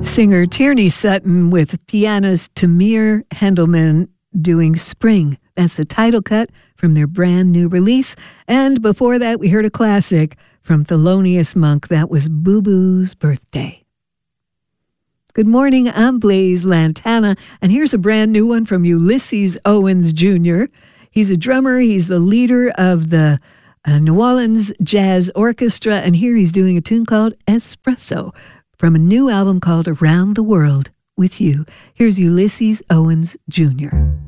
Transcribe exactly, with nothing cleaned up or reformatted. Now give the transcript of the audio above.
Singer Tierney Sutton with pianist Tamir Hendelman doing Spring. That's the title cut from their brand new release. And before that, we heard a classic from Thelonious Monk. That was Boo Boo's Birthday. Good morning, I'm Blaze Lantana, and here's a brand new one from Ulysses Owens Junior He's a drummer. He's the leader of the uh, New Orleans Jazz Orchestra, and here he's doing a tune called Espresso from a new album called Around the World with You. Here's Ulysses Owens Junior